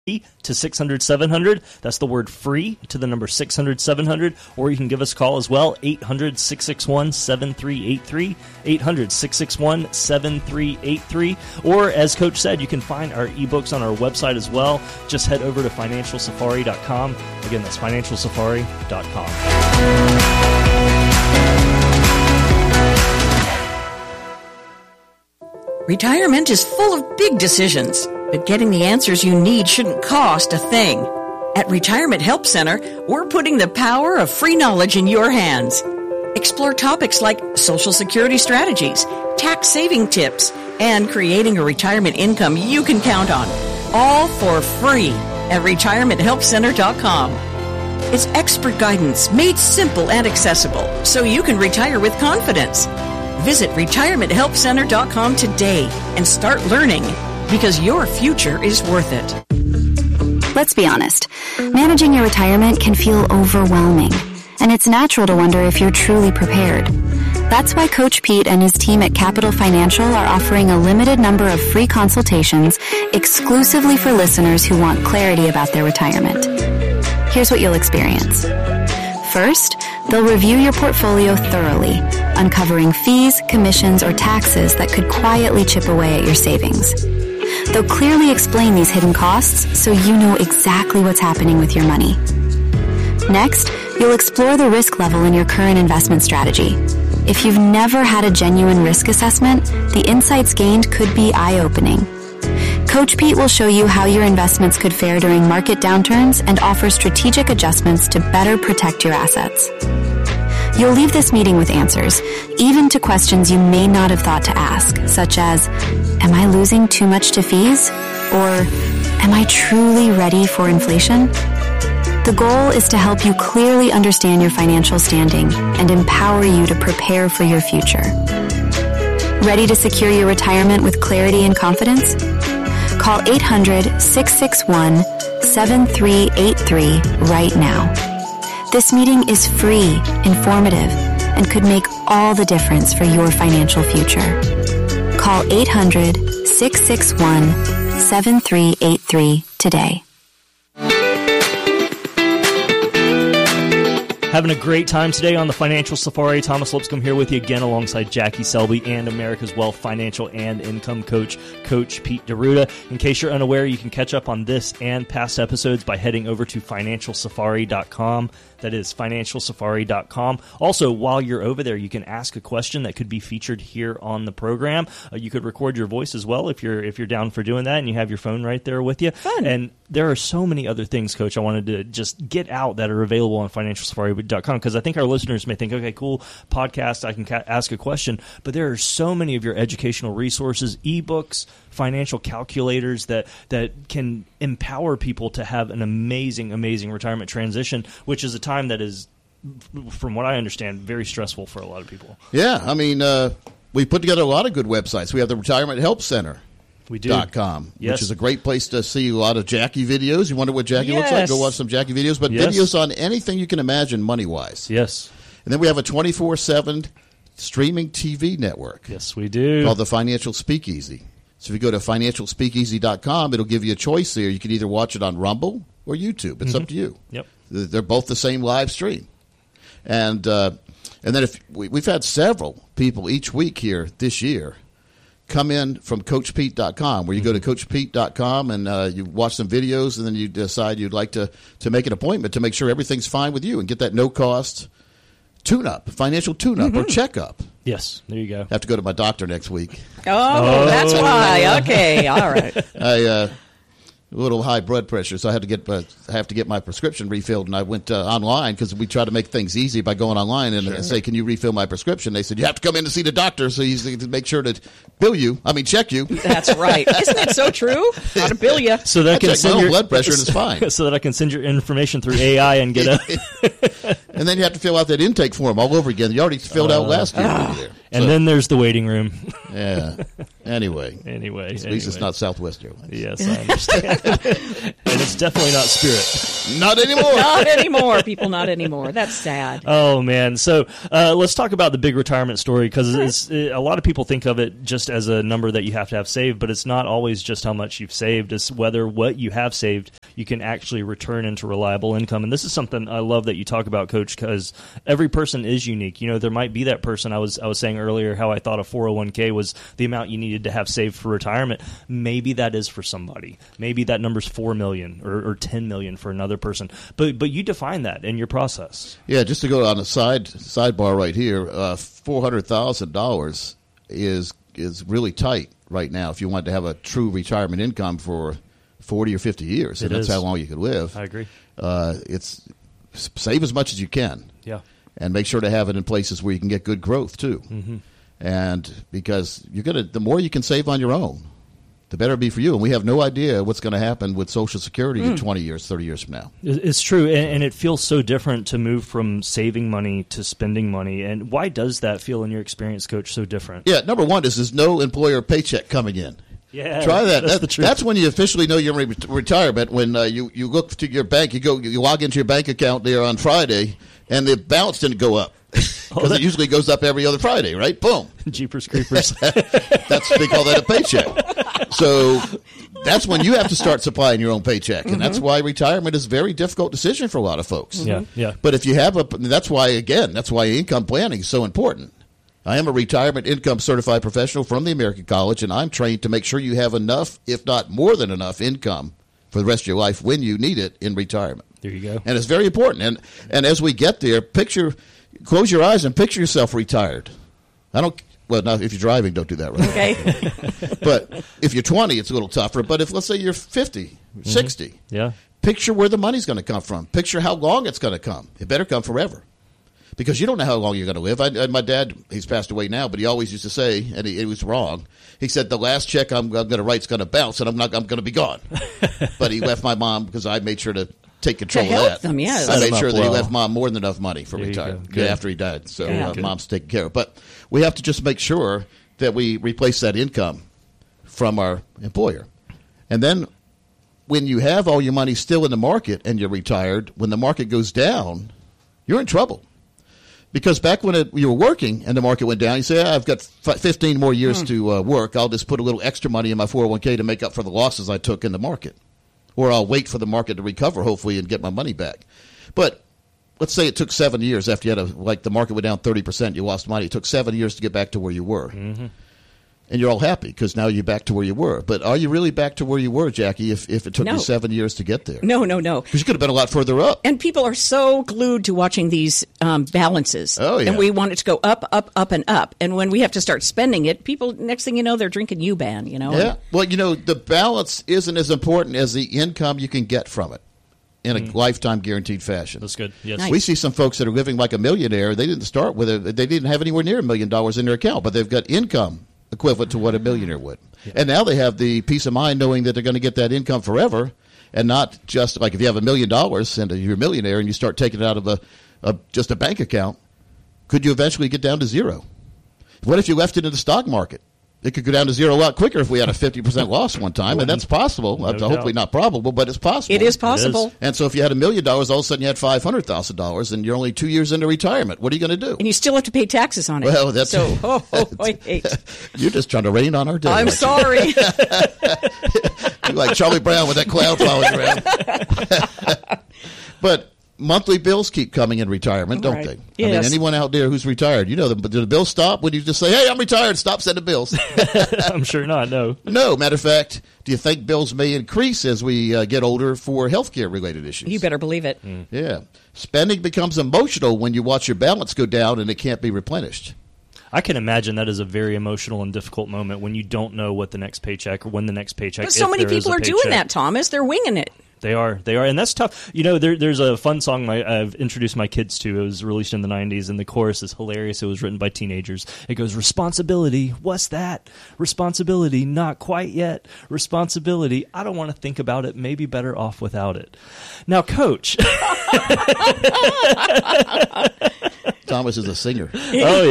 to 600-700. That's the word free to the number 600-700. Or you can give us a call as well, 800-661-7383, 800-661-7383. Or, as Coach said, you can find our ebooks on our website as well. Just head over to financialsafari.com. Again, that's financialsafari.com. Retirement is full of big decisions, but getting the answers you need shouldn't cost a thing. At Retirement Help Center, we're putting the power of free knowledge in your hands. Explore topics like Social Security strategies, tax saving tips, and creating a retirement income you can count on. All for free at retirementhelpcenter.com. It's expert guidance made simple and accessible so you can retire with confidence. Visit retirementhelpcenter.com today and start learning, because your future is worth it. Let's be honest. Managing your retirement can feel overwhelming, and it's natural to wonder if you're truly prepared. That's why Coach Pete and his team at Capital Financial are offering a limited number of free consultations exclusively for listeners who want clarity about their retirement. Here's what you'll experience. First, they'll review your portfolio thoroughly, uncovering fees, commissions, or taxes that could quietly chip away at your savings. They'll clearly explain these hidden costs so you know exactly what's happening with your money. Next, you'll explore the risk level in your current investment strategy. If you've never had a genuine risk assessment, the insights gained could be eye-opening. Coach Pete will show you how your investments could fare during market downturns and offer strategic adjustments to better protect your assets. You'll leave this meeting with answers, even to questions you may not have thought to ask, such as, am I losing too much to fees? Or, am I truly ready for inflation? The goal is to help you clearly understand your financial standing and empower you to prepare for your future. Ready to secure your retirement with clarity and confidence? Call 800-661-7383 right now. This meeting is free, informative, and could make all the difference for your financial future. Call 800-661-7383 today. Having a great time today on the Financial Safari. Thomas Lipscomb here with you again alongside Jackie Selby and America's Wealth Financial and Income Coach, Coach Pete D'Arruda. In case you're unaware, you can catch up on this and past episodes by heading over to financialsafari.com. That is financialsafari.com. Also, while you're over there, you can ask a question that could be featured here on the program. You could record your voice as well if you're down for doing that and you have your phone right there with you. Fun. And there are so many other things, Coach, I wanted to just get out that are available on financialsafari.com, because I think our listeners may think, okay, cool, podcast, I can ask a question, but there are so many of your educational resources, ebooks, financial calculators that can empower people to have an amazing, amazing retirement transition, which is a time that is, from what I understand, very stressful for a lot of people. Yeah, I mean, we put together a lot of good websites. We have the Retirement Help Center. We do. .com, yes. Which is a great place to see a lot of Jackie videos. You wonder what Jackie looks like? Go watch some Jackie videos. But videos on anything you can imagine money-wise. Yes. And then we have a 24/7 streaming TV network. Yes, we do. Called the Financial Speakeasy. So if you go to financialspeakeasy.com, it'll give you a choice there. You can either watch it on Rumble or YouTube. It's up to you. Yep. They're both the same live stream. And then if we've had several people each week here this year come in from CoachPete.com, where you go to CoachPete.com and you watch some videos, and then you decide you'd like to make an appointment to make sure everything's fine with you and get that no-cost tune-up, financial tune-up or checkup. Yes, there you go. I have to go to my doctor next week. Oh, that's why. Okay, all right. A little high blood pressure, so I have to get my prescription refilled. And I went online because we try to make things easy by going online and say, "Can you refill my prescription?" They said, "You have to come in to see the doctor, so he's to make sure to check you." That's right. Isn't that so true? How to bill you? So that I can send my your blood pressure and it's fine. So that I can send your information through AI and get a. And then you have to fill out that intake form all over again. You already filled out last year. And then there's the waiting room. Yeah. Anyway. At least it's not Southwest Airlines. Yes, I understand. And it's definitely not Spirit. Not anymore. Not anymore, people. Not anymore. That's sad. Oh, man. So let's talk about the big retirement story, because a lot of people think of it just as a number that you have to have saved, but it's not always just how much you've saved. It's whether what you have saved you can actually return into reliable income. And this is something I love that you talk about, Coach, because every person is unique. There might be that person. I was saying earlier how I thought a 401k was the amount you needed to have saved for retirement. Maybe that is for somebody. Maybe that number's $4 million or $10 million for another person. But you define that in your process. Yeah, just to go on a sidebar right here, $400,000 is really tight right now if you want to have a true retirement income for 40 or 50 years. And that's how long you could live. I agree. It's save as much as you can. Yeah. And make sure to have it in places where you can get good growth too. Mm-hmm. And because the more you can save on your own, the better it'll be for you. And we have no idea what's going to happen with Social Security in 20 years, 30 years from now. It's true. And it feels so different to move from saving money to spending money. And why does that feel, in your experience, Coach, so different? Yeah, number one is there's no employer paycheck coming in. Yeah, try that. That's the truth. That's when you officially know you're in retirement. When you look to your bank, you log into your bank account there on Friday, and the balance didn't go up because it usually goes up every other Friday, right? Boom. Jeepers creepers. They call that a paycheck. So that's when you have to start supplying your own paycheck, and that's why retirement is a very difficult decision for a lot of folks. Yeah. But if you have that's why income planning is so important. I am a retirement income certified professional from the American College, and I'm trained to make sure you have enough, if not more than enough, income for the rest of your life when you need it in retirement. There you go. And it's very important. And as we get there, close your eyes and picture yourself retired. Now, if you're driving, don't do that right. Okay. But if you're 20, it's a little tougher. But let's say you're 50, 60, picture where the money's going to come from. Picture how long it's going to come. It better come forever. Because you don't know how long you're going to live. My dad, he's passed away now, but he always used to say, and he was wrong, he said, the last check I'm going to write is going to bounce, and I'm going to be gone. But he left my mom, because I made sure to take control of that. Them, yes. I made sure that he left Mom more than enough money for retirement after he died. So Mom's taken care of. But we have to just make sure that we replace that income from our employer. And then when you have all your money still in the market and you're retired, when the market goes down, you're in trouble. Because back when you were working and the market went down, you say, I've got 15 more years to work. I'll just put a little extra money in my 401k to make up for the losses I took in the market. Or I'll wait for the market to recover, hopefully, and get my money back. But let's say it took 7 years after you had the market went down 30%, you lost money. It took 7 years to get back to where you were. Mm-hmm. And you're all happy because now you're back to where you were. But are you really back to where you were, Jackie, if it took you 7 years to get there? No. Because you could have been a lot further up. And people are so glued to watching these balances. Oh, yeah. And we want it to go up, up, up, and up. And when we have to start spending it, people, next thing you know, they're drinking U-Ban, Yeah. Well, the balance isn't as important as the income you can get from it in a lifetime guaranteed fashion. That's good. Yes. Nice. We see some folks that are living like a millionaire. They didn't start with it. They didn't have anywhere near $1 million in their account, but they've got income equivalent to what a millionaire would. Yeah. And now they have the peace of mind knowing that they're going to get that income forever, and not just like if you have $1 million and you're a millionaire and you start taking it out of just a bank account, could you eventually get down to zero? What if you left it in the stock market? It could go down to zero a lot quicker if we had a 50% loss one time, and that's possible. Hopefully not probable, but it's possible. It is possible. It is. And so if you had $1 million, all of a sudden you had $500,000, and you're only 2 years into retirement. What are you going to do? And you still have to pay taxes on it. Well, that's so. Wait. You're just trying to rain on our day. I'm sorry. You're like Charlie Brown with that cloud following around. But monthly bills keep coming in retirement, don't they? Yes. I mean, anyone out there who's retired, do the bills stop when you just say, hey, I'm retired, stop sending bills? I'm sure not, no. No, matter of fact, do you think bills may increase as we get older for healthcare related issues? You better believe it. Yeah. Spending becomes emotional when you watch your balance go down and it can't be replenished. I can imagine that is a very emotional and difficult moment when you don't know what the next paycheck or when the next paycheck is. But so many people are doing that, Thomas. They're winging it. They are, and that's tough. There's a fun song I've introduced my kids to. It was released in the 90s, and the chorus is hilarious. It was written by teenagers. It goes, responsibility, what's that? Responsibility, not quite yet. Responsibility, I don't want to think about it. Maybe better off without it. Now, Coach. Thomas is a singer. Oh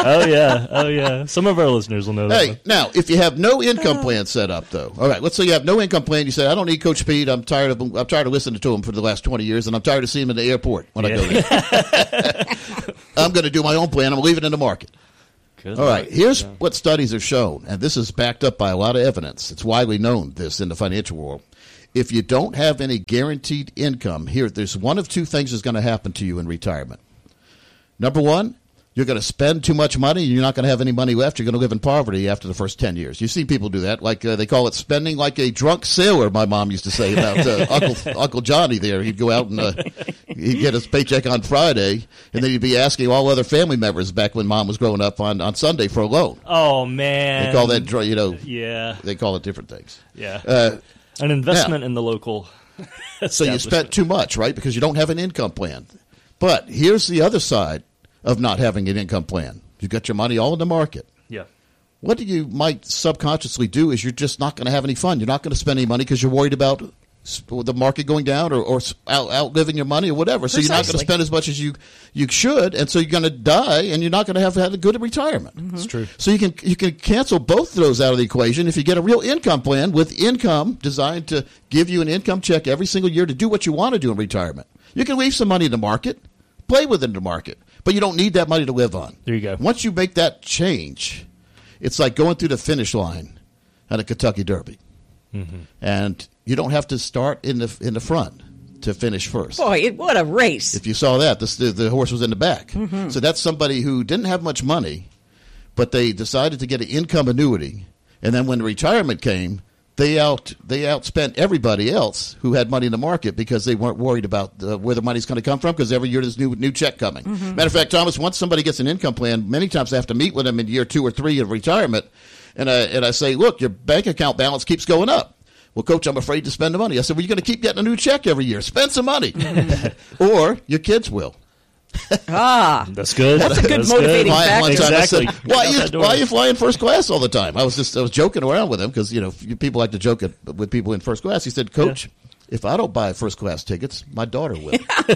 yeah. Some of our listeners will know that. Hey, now, if you have no income plan set up, though, all right, let's say you have no income plan. You say, I don't need Coach Pete. I'm tired of listening to him for the last 20 years, and I'm tired of seeing him in the airport when I go there. I'm going to do my own plan. I'm going to leave it in the market. Good. All right, here's what studies have shown, and this is backed up by a lot of evidence. It's widely known, this, in the financial world. If you don't have any guaranteed income, there's one of two things that's going to happen to you in retirement. Number one, you're going to spend too much money. You're not going to have any money left. You're going to live in poverty after the first 10 years. You've seen people do that. Like they call it spending like a drunk sailor, my mom used to say about Uncle Johnny there. He'd go out and he'd get his paycheck on Friday, and then he'd be asking all other family members back when Mom was growing up on Sunday for a loan. Oh, man. They call that, yeah. They call it different things. Yeah. An investment in the local So you spent too much, right, because you don't have an income plan. But here's the other side of not having an income plan. You've got your money all in the market. Yeah. What you might subconsciously do is you're just not going to have any fun. You're not going to spend any money because you're worried about the market going down or outliving your money or whatever. So You're not going to spend as much as you should, and so you're going to die, and you're not going to have had a good retirement. Mm-hmm. That's true. So you can cancel both of those out of the equation if you get a real income plan with income designed to give you an income check every single year to do what you want to do in retirement. You can leave some money in the market, play with it in the market, but you don't need that money to live on. There you go. Once you make that change, it's like going through the finish line at a Kentucky Derby. Mm-hmm. And you don't have to start in the front to finish first. Boy, what a race. If you saw that, the horse was in the back. Mm-hmm. So that's somebody who didn't have much money, but they decided to get an income annuity. And then when retirement came, they outspent everybody else who had money in the market because they weren't worried about where the money's going to come from, because every year there's new check coming. Mm-hmm. Matter of fact, Thomas, once somebody gets an income plan, many times I have to meet with them in year 2 or 3 of retirement, and I say, look, your bank account balance keeps going up. Well, Coach, I'm afraid to spend the money. I said, well, you're going to keep getting a new check every year. Spend some money. Or your kids will. That's good. That's a good motivating factor. Exactly. I said, why are you flying first class all the time? I was joking around with him because, people like to joke with people in first class. He said, Coach, if I don't buy first class tickets, my daughter will.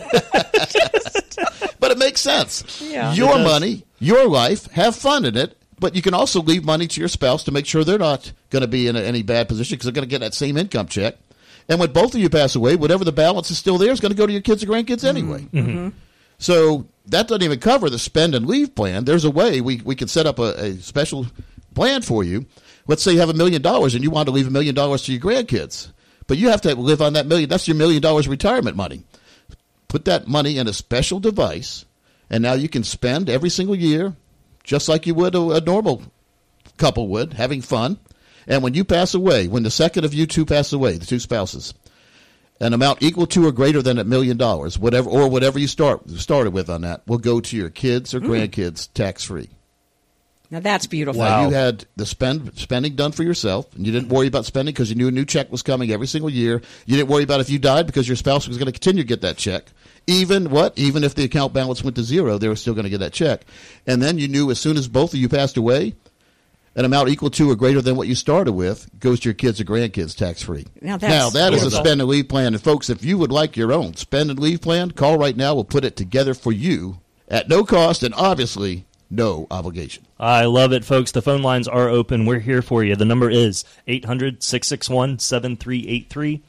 But it makes sense. Yeah. Your money, your life, have fun in it. But you can also leave money to your spouse to make sure they're not going to be in any bad position because they're going to get that same income check. And when both of you pass away, whatever the balance is still there is going to go to your kids or grandkids anyway. Mm-hmm. So that doesn't even cover the spend and leave plan. There's a way we can set up a special plan for you. Let's say you have $1 million and you want to leave $1 million to your grandkids. But you have to live on that $1 million. That's your $1 million retirement money. Put that money in a special device, and now you can spend every single year just like you would a normal couple would, having fun. And when you pass away, when the second of you two pass away, the two spouses, an amount equal to or greater than $1 million, whatever you started with on that, will go to your kids or grandkids tax-free. Now that's beautiful. Now, you had the spending done for yourself, and you didn't worry about spending because you knew a new check was coming every single year. You didn't worry about if you died because your spouse was going to continue to get that check. Even if the account balance went to zero, they were still going to get that check. And then you knew as soon as both of you passed away, an amount equal to or greater than what you started with goes to your kids or grandkids tax-free. Now that is a spend and leave plan. And, folks, if you would like your own spend and leave plan, call right now. We'll put it together for you at no cost and obviously no obligation. I love it, folks. The phone lines are open. We're here for you. The number is 800-661-7383.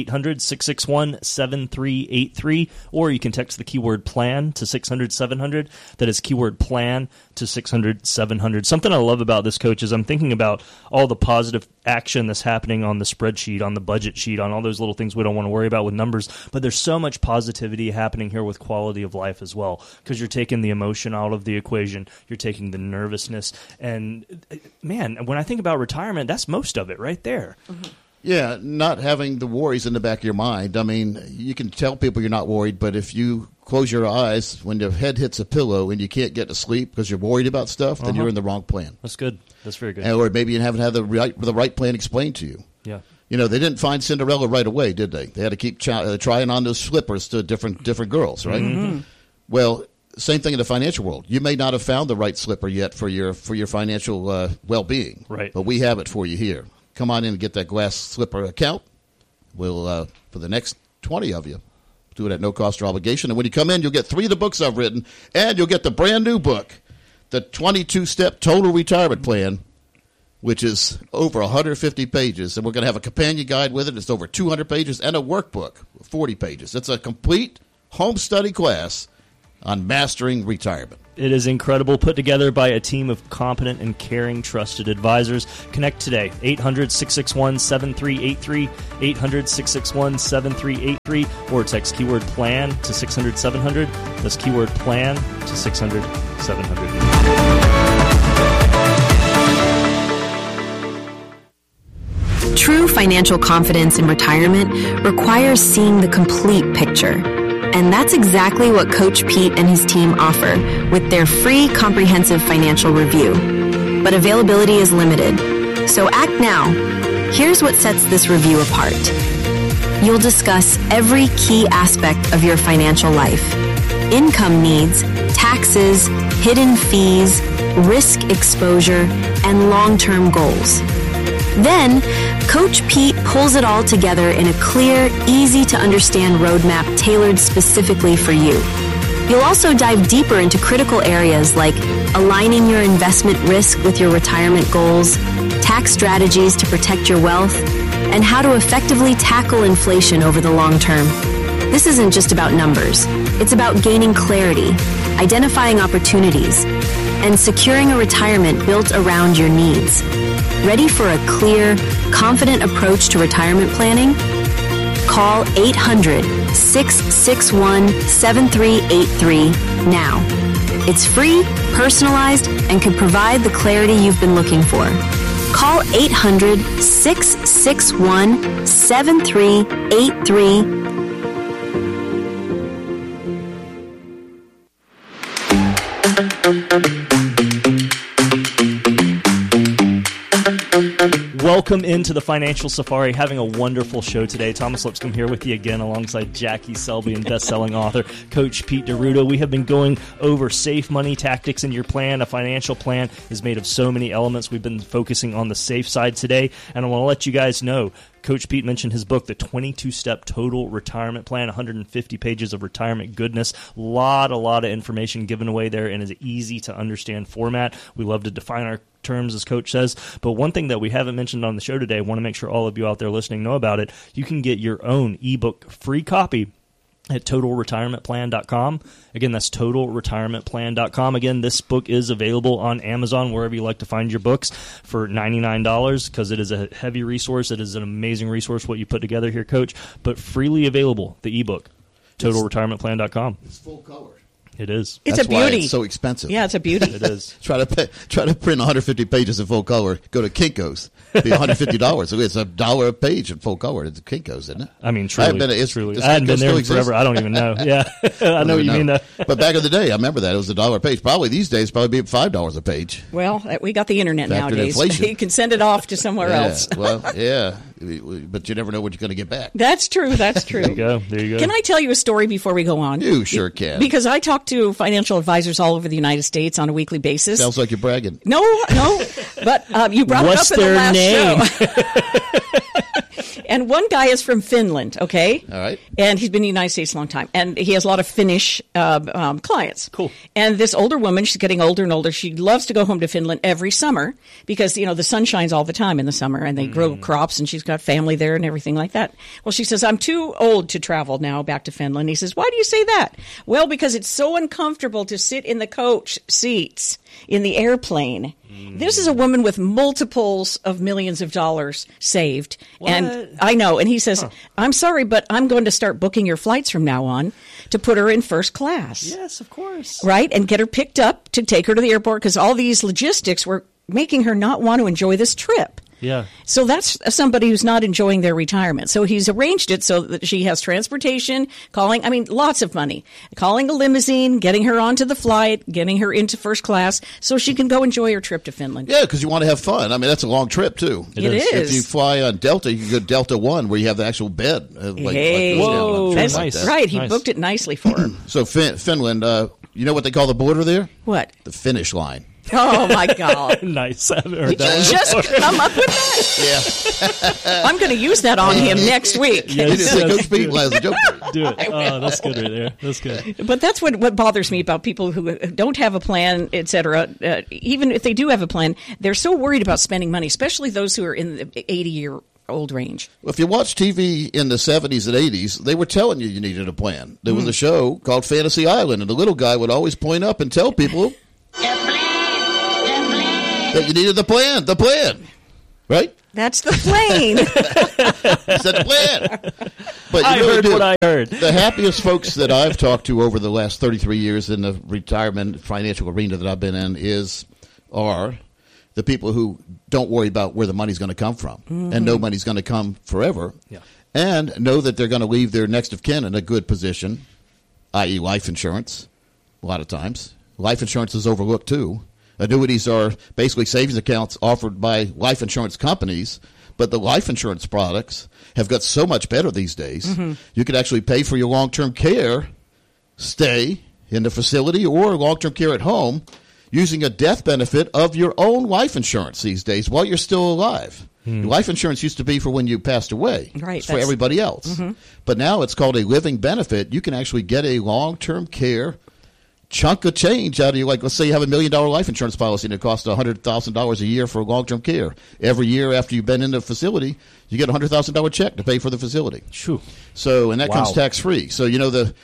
800-661-7383, or you can text the keyword plan to 600-700. That is keyword plan to 600-700. Something I love about this, Coach, is I'm thinking about all the positive action that's happening on the spreadsheet, on the budget sheet, on all those little things we don't want to worry about with numbers, but there's so much positivity happening here with quality of life as well, because you're taking the emotion out of the equation, you're taking the nervousness, and man, when I think about retirement, that's most of it right there. Mm-hmm. Yeah, not having the worries in the back of your mind. I mean, you can tell people you're not worried, but if you close your eyes when your head hits a pillow and you can't get to sleep because you're worried about stuff, then you're in the wrong plan. That's good. That's very good. Or maybe you haven't had the right plan explained to you. Yeah. They didn't find Cinderella right away, did they? They had to keep trying on those slippers to different girls, right? Mm-hmm. Well, same thing in the financial world. You may not have found the right slipper yet for your financial well-being. Right. But we have it for you here. Come on in and get that glass slipper account. We'll, for the next 20 of you, Do it at no cost or obligation. And when you come in, you'll get 3 of the books I've written, and you'll get the brand new book, the 22-Step Total Retirement Plan, which is over 150 pages. And we're going to have a companion guide with it. It's over 200 pages, and a workbook, 40 pages. It's a complete home study class on mastering retirement. It is incredible, put together by a team of competent and caring, trusted advisors. Connect today, 800-661-7383, 800-661-7383, or text keyword PLAN to 600-700. That's keyword PLAN to 600-700. True financial confidence in retirement requires seeing the complete picture. And that's exactly what Coach Pete and his team offer with their free comprehensive financial review. But availability is limited, so act now. Here's what sets this review apart. You'll discuss every key aspect of your financial life: income needs, taxes, hidden fees, risk exposure, and long-term goals. Then, Coach Pete pulls it all together in a clear, easy-to-understand roadmap tailored specifically for you. You'll also dive deeper into critical areas like aligning your investment risk with your retirement goals, tax strategies to protect your wealth, and how to effectively tackle inflation over the long term. This isn't just about numbers. It's about gaining clarity, identifying opportunities, and securing a retirement built around your needs. Ready for a clear, confident approach to retirement planning? Call 800-661-7383 now. It's free, personalized, and can provide the clarity you've been looking for. Call 800-661-7383. Welcome into the Financial Safari. Having a wonderful show today. Thomas Lipscomb here with you again alongside Jackie Selby and best-selling author Coach Pete D'Arruda. We have been going over safe money tactics in your plan. A financial plan is made of so many elements. We've been focusing on the safe side today, and I want to let you guys know Coach Pete mentioned his book, The 22-Step Total Retirement Plan, 150 pages of retirement goodness. A lot of information given away there in an easy-to-understand format. We love to define our terms, as Coach says. But one thing that we haven't mentioned on the show today, I want to make sure all of you out there listening know about it. You can get your own ebook free copy at TotalRetirementPlan.com. Again, that's TotalRetirementPlan.com. Again, this book is available on Amazon, wherever you like to find your books, for $99 because it is a heavy resource. It is an amazing resource, what you put together here, Coach, but freely available, the ebook, TotalRetirementPlan.com. It's full color. It is. It's That's a beauty. Why it's so expensive. Yeah, it's a beauty. It is. Try to print 150 pages in full color. Go to Kinko's. It'd be $150. So it's $1 a page in full color. It's Kinko's, isn't it? I mean, truly. I hadn't been there Kinko's forever. I don't even know. Yeah, I know what you mean, though. But back in the day, I remember that. It was $1 a page. Probably these days, probably be $5 a page. Well, we got the internet nowadays. Inflation. You can send it off to somewhere else. Well, yeah. But you never know what you're going to get back. That's true. That's true. There you go. Can I tell you a story before we go on? You sure can. Because I talk to financial advisors all over the United States on a weekly basis. Sounds like you're bragging. No. But you brought What's it up in the last name? show. And one guy is from Finland, okay? All right. And he's been in the United States a long time. And he has a lot of Finnish clients. Cool. And this older woman, she's getting older and older. She loves to go home to Finland every summer because, the sun shines all the time in the summer and they grow crops and she's got family there and everything like that. Well, she says, I'm too old to travel now back to Finland. He says, why do you say that? Well, because it's so uncomfortable to sit in the coach seats in the airplane. This is a woman with multiples of millions of dollars saved. What? And I know. And he says, I'm sorry, but I'm going to start booking your flights from now on to put her in first class. Yes, of course. Right? And get her picked up to take her to the airport because all these logistics were making her not want to enjoy this trip. Yeah. So that's somebody who's not enjoying their retirement. So he's arranged it so that she has transportation, lots of money, calling a limousine, getting her onto the flight, getting her into first class so she can go enjoy her trip to Finland. Yeah, because you want to have fun. I mean, that's a long trip, too. It is. If you fly on Delta, you can go Delta One where you have the actual bed. Whoa, That's nice. right. He Nice. booked it nicely for her. So Finland, you know what they call the border there? What? The finish line. Oh, my God. Nice. I haven't heard Did you that one just before. come up with that? Yeah. I'm going to use that on him next week. Yes, You didn't say yes, Coach Pete do it. as a joke. Do it. Oh, that's good right there. That's good. But that's what bothers me about people who don't have a plan, et cetera. Even if they do have a plan, they're so worried about spending money, especially those who are in the 80-year-old range. Well, if you watch TV in the 70s and 80s, they were telling you needed a plan. There was a show called Fantasy Island, and the little guy would always point up and tell people that you needed the plan, right? That's the plane. He said the plan. But I heard what I heard. The happiest folks that I've talked to over the last 33 years in the retirement financial arena that I've been in are the people who don't worry about where the money's going to come from and know money's going to come forever and know that they're going to leave their next of kin in a good position, i.e. life insurance a lot of times. Life insurance is overlooked too. Annuities are basically savings accounts offered by life insurance companies, but the life insurance products have got so much better these days. You could actually pay for your long-term care stay in the facility or long-term care at home using a death benefit of your own life insurance these days while you're still alive. Life insurance used to be for when you passed away. Right, it's for everybody else. But now it's called a living benefit. You can actually get a long-term care chunk of change out of you. Like, let's say you have $1 million life insurance policy and it costs $100,000 a year for long-term care. Every year after you've been in the facility, you get a $100,000 check to pay for the facility. Shoo. So, and that Wow. comes tax-free. So, you know, the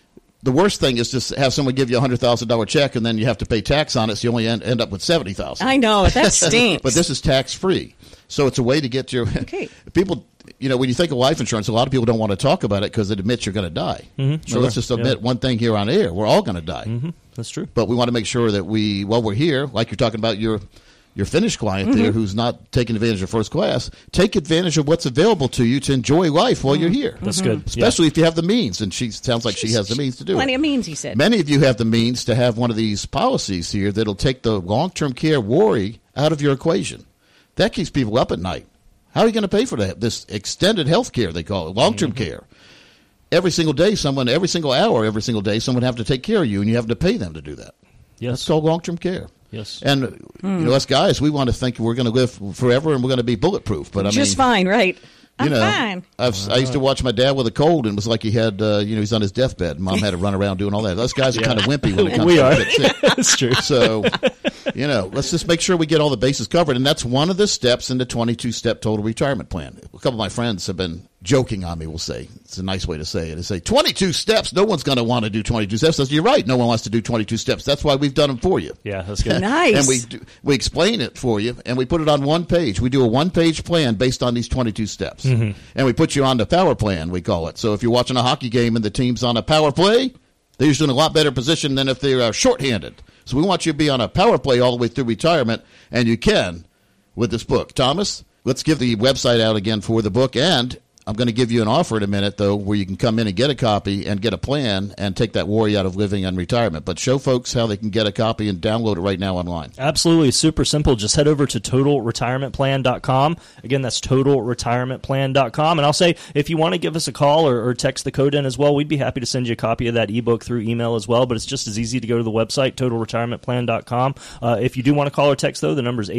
worst thing is just have someone give you a $100,000 check and then you have to pay tax on it, so you only end up with $70,000. I know. That stinks. But this is tax-free. So it's a way to get your people. You know, when you think of life insurance, a lot of people don't want to talk about it because it admits you're going to die. So let's just admit one thing here on air: we're all going to die. That's true. But we want to make sure that while we're here, like you're talking about your Finnish client there who's not taking advantage of first class, take advantage of what's available to you to enjoy life while you're here. That's good. Especially if you have the means, and she sounds like she has the means to do Plenty it. of means, he said. Many of you have the means to have one of these policies here that'll take the long-term care worry out of your equation. That keeps people up at night. How are you going to pay for that? This extended health care, they call it, long-term care. Every single day, every single hour, every single day, someone have to take care of you, and you have to pay them to do that. Yes. That's called long-term care. Yes. And you know, us guys, we want to think we're going to live forever and we're going to be bulletproof. But I Just mean, fine, right? I'm fine. I used to watch my dad with a cold, and it was like he had, he's on his deathbed. Mom had to run around doing all that. Us guys are kind of wimpy when it comes We to are. get sick. That's true. So, let's just make sure we get all the bases covered. And that's one of the steps in the 22-step total retirement plan. A couple of my friends have been joking on me, we'll say. It's a nice way to say it. They say, 22 steps, no one's going to want to do 22 steps. I said, you're right, no one wants to do 22 steps. That's why we've done them for you. Yeah, that's good. Nice. And we explain it for you, and we put it on one page. We do a one-page plan based on these 22 steps. And we put you on the power plan, we call it. So if you're watching a hockey game and the team's on a power play, they're usually in a lot better position than if they're shorthanded. So we want you to be on a power play all the way through retirement, and you can with this book. Thomas, let's give the website out again for the book, and I'm going to give you an offer in a minute, though, where you can come in and get a copy and get a plan and take that worry out of living and retirement. But show folks how they can get a copy and download it right now online. Absolutely. Super simple. Just head over to TotalRetirementPlan.com. Again, that's TotalRetirementPlan.com. And I'll say, if you want to give us a call or text the code in as well, we'd be happy to send you a copy of that ebook through email as well. But it's just as easy to go to the website, TotalRetirementPlan.com. If you do want to call or text, though, the number is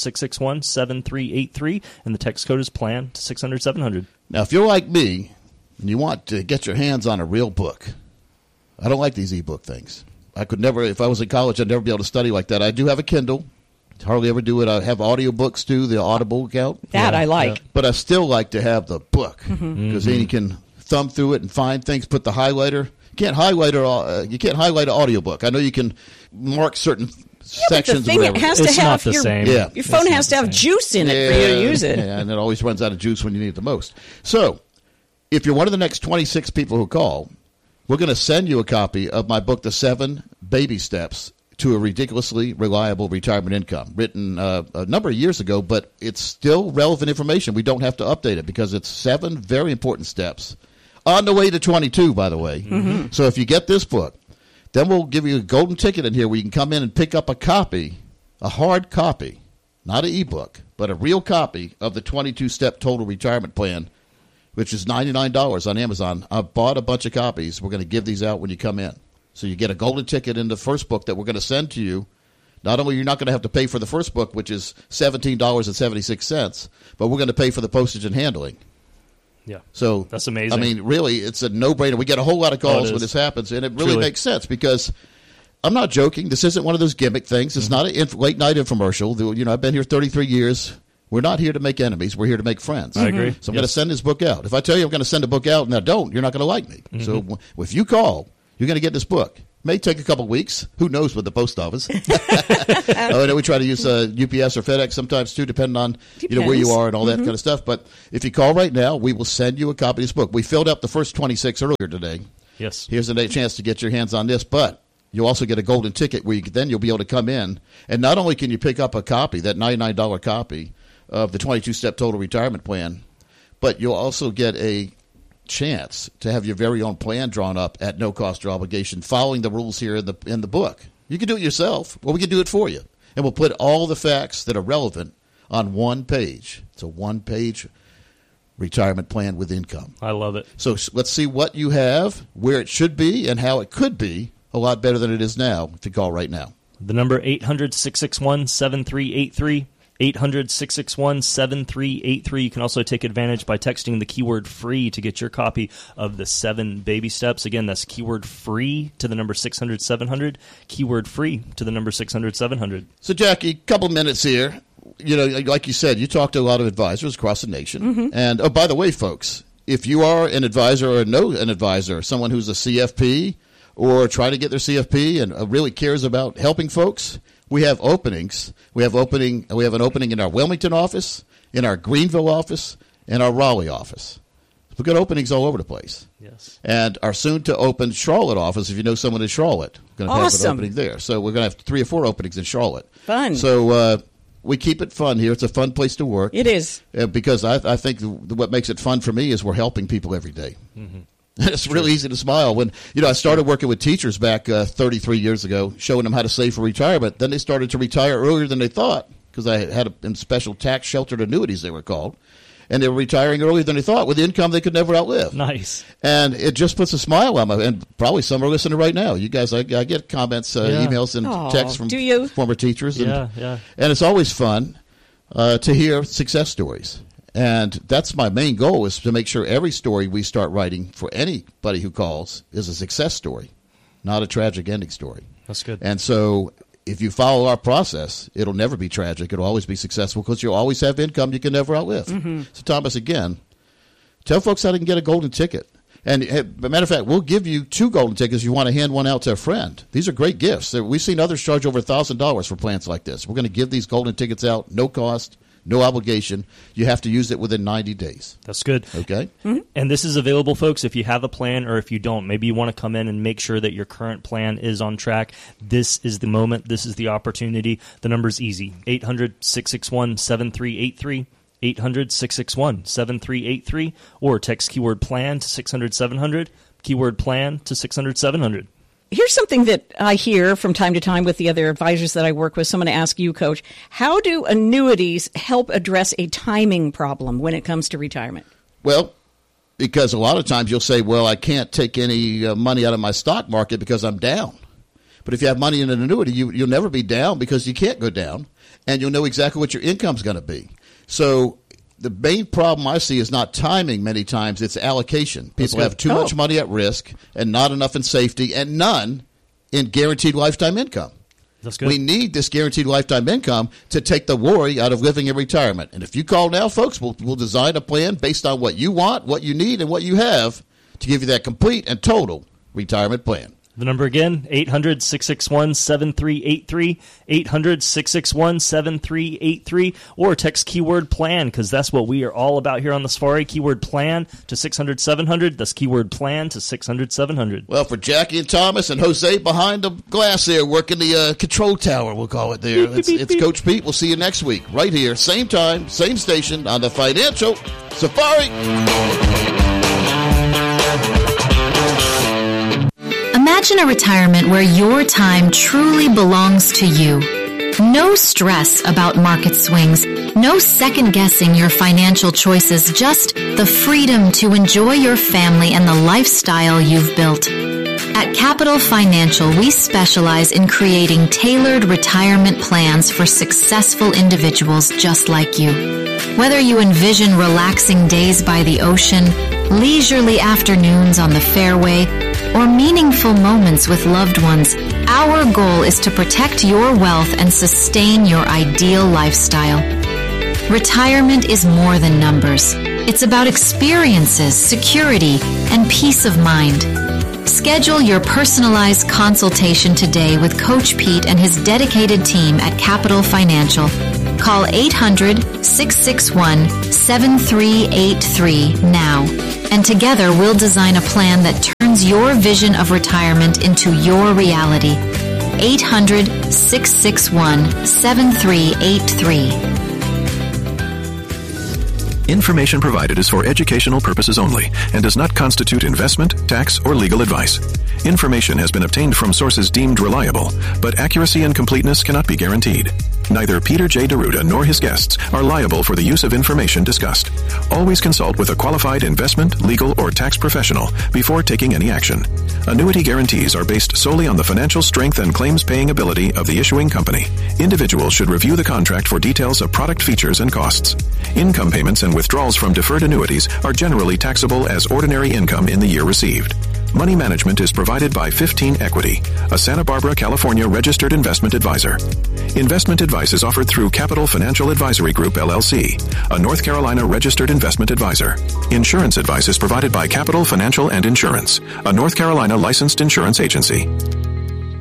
800-661-7383, and the text code is PLAN to 600-700. Now, if you're like me and you want to get your hands on a real book, I don't like these ebook things. I could never, if I was in college, I'd never be able to study like that. I do have a Kindle. Hardly ever do it. I have audiobooks too, the Audible account. That I like. But I still like to have the book because then you can thumb through it and find things, put the highlighter. You can't highlight an audiobook. I know you can mark certain sections the or thing, whatever. it has It's to not have the your, same. Yeah. your phone has to have juice in it for you to use it. Yeah, and it always runs out of juice when you need it the most. So, if you're one of the next 26 people who call, we're going to send you a copy of my book, The 7 Baby Steps to a Ridiculously Reliable Retirement Income, written a number of years ago, but it's still relevant information. We don't have to update it because it's 7 very important steps on the way to 22, by the way. So if you get this book, then we'll give you a golden ticket in here where you can come in and pick up a copy, a hard copy, not an ebook, but a real copy of the 22-step total retirement plan, which is $99 on Amazon. I bought a bunch of copies. We're going to give these out when you come in. So you get a golden ticket in the first book that we're going to send to you Not only you're not going to have to pay for the first book, which is $17.76, but we're going to pay for the postage and handling. Yeah. So that's amazing. I mean, really, it's a no-brainer. We get a whole lot of calls when this happens, and it really makes sense because I'm not joking. This isn't one of those gimmick things. It's not a late-night infomercial. You know, I've been here 33 years. We're not here to make enemies. We're here to make friends. I agree. So I'm going to send this book out. If I tell you I'm going to send a book out and I don't, you're not going to like me. So if you call, you're going to get this book. May take a couple of weeks. Who knows with the post office? I know we try to use UPS or FedEx sometimes too, depending on where you are and all that kind of stuff. But if you call right now, we will send you a copy of this book. We filled up the first 26 earlier today. Yes. Here's a chance to get your hands on this, but you'll also get a golden ticket where you'll be able to come in. And not only can you pick up a copy, that $99 copy of the 22-step total retirement plan, but you'll also get a chance to have your very own plan drawn up at no cost or obligation, following the rules here in the book. You can do it yourself, or we can do it for you. And we'll put all the facts that are relevant on one page. It's a one-page retirement plan with income. I love it. So let's see what you have, where it should be, and how it could be a lot better than it is now if you call right now. The number 800-661-7383. 800-661-7383. You can also take advantage by texting the keyword free to get your copy of the 7 baby steps. Again, that's keyword free to the number 600-700, keyword free to the number 600-700. So, Jackie, couple minutes here. You know, like you said, you talk to a lot of advisors across the nation. And, oh, by the way, folks, if you are an advisor or know an advisor, someone who's a CFP or trying to get their CFP and really cares about helping folks, we have openings. We have an opening in our Wilmington office, in our Greenville office, and our Raleigh office. We've got openings all over the place. Yes. And our soon-to-open Charlotte office, if you know someone in Charlotte, we're going to have an opening there. So we're going to have 3 or 4 openings in Charlotte. Fun. So we keep it fun here. It's a fun place to work. It is. Because I think what makes it fun for me is we're helping people every day. It's really easy to smile. When I started working with teachers back 33 years ago, showing them how to save for retirement. Then they started to retire earlier than they thought because I had in special tax sheltered annuities, they were called. And they were retiring earlier than they thought with income they could never outlive. Nice. And it just puts a smile on my, and probably some are listening right now. You guys, I get comments, emails, and texts from former teachers. And it's always fun to hear success stories. And that's my main goal, is to make sure every story we start writing for anybody who calls is a success story, not a tragic ending story. That's good. And so if you follow our process, it'll never be tragic. It'll always be successful because you'll always have income you can never outlive. So, Thomas, again, tell folks how they can get a golden ticket. And as a matter of fact, we'll give you 2 golden tickets if you want to hand one out to a friend. These are great gifts. We've seen others charge over $1,000 for plans like this. We're going to give these golden tickets out, no cost, no obligation. You have to use it within 90 days. That's good. Okay? And this is available, folks, if you have a plan or if you don't. Maybe you want to come in and make sure that your current plan is on track. This is the moment. This is the opportunity. The number's easy. 800-661-7383. 800-661-7383. Or text keyword plan to 600-700. Keyword plan to 600-700. Here's something that I hear from time to time with the other advisors that I work with. So I'm going to ask you, Coach, how do annuities help address a timing problem when it comes to retirement? Well, because a lot of times you'll say, well, I can't take any money out of my stock market because I'm down. But if you have money in an annuity, you'll never be down because you can't go down, and you'll know exactly what your income's going to be. So the main problem I see is not timing many times, it's allocation. People have too much money at risk and not enough in safety and none in guaranteed lifetime income. That's good. We need this guaranteed lifetime income to take the worry out of living in retirement. And if you call now, folks, we'll design a plan based on what you want, what you need, and what you have to give you that complete and total retirement plan. The number again, 800-661-7383, 800-661-7383, or text keyword plan, because that's what we are all about here on the Safari. Keyword plan to 600-700. That's keyword plan to 600-700. Well, for Jackie and Thomas and Jose behind the glass there, working the control tower, we'll call it there. It's Coach Pete. We'll see you next week, right here, same time, same station on the Financial Safari. Imagine a retirement where your time truly belongs to you. No stress about market swings, no second-guessing your financial choices, just the freedom to enjoy your family and the lifestyle you've built. At Capital Financial, we specialize in creating tailored retirement plans for successful individuals just like you. Whether you envision relaxing days by the ocean, leisurely afternoons on the fairway, or meaningful moments with loved ones, our goal is to protect your wealth and sustain your ideal lifestyle. Retirement is more than numbers. It's about experiences, security, and peace of mind. Schedule your personalized consultation today with Coach Pete and his dedicated team at Capital Financial. Call 800-661-7383 now. And together we'll design a plan that turns your vision of retirement into your reality. 800-661-7383. Information provided is for educational purposes only and does not constitute investment, tax, or legal advice. Information has been obtained from sources deemed reliable, but accuracy and completeness cannot be guaranteed. Neither Peter J. D'Arruda nor his guests are liable for the use of information discussed. Always consult with a qualified investment, legal, or tax professional before taking any action. Annuity guarantees are based solely on the financial strength and claims-paying ability of the issuing company. Individuals should review the contract for details of product features and costs. Income payments and withdrawals from deferred annuities are generally taxable as ordinary income in the year received. Money management is provided by 15 Equity, a Santa Barbara, California registered investment advisor. Investment advice is offered through Capital Financial Advisory Group, LLC, a North Carolina registered investment advisor. Insurance advice is provided by Capital Financial and Insurance, a North Carolina licensed insurance agency.